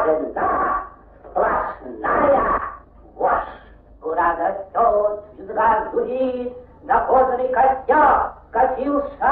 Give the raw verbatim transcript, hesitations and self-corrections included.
одна сплошная вошь. Куда растет, звезда зудит, на кожаный костяк скатился